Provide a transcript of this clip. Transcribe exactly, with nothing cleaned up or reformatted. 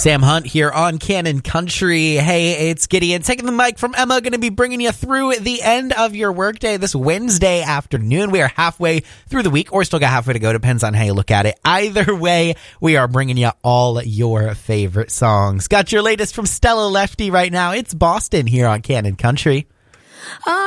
Sam Hunt here on Cannon Country. Hey, it's Gideon taking the mic from Emma. Going to be bringing you through the end of your workday this Wednesday afternoon. We are halfway through the week, or still got halfway to go. Depends on how you look at it. Either way, we are bringing you all your favorite songs. Got your latest from Stella Lefty right now. It's Boston here on Cannon Country.